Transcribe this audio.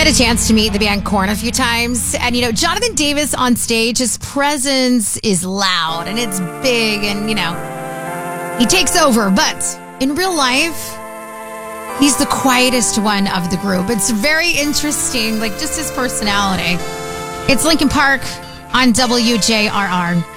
had a chance to meet the band Korn a few times. And, Jonathan Davis on stage, his presence is loud and it's big and, he takes over. But in real life, he's the quietest one of the group. It's very interesting, just his personality. It's Linkin Park on WJRR.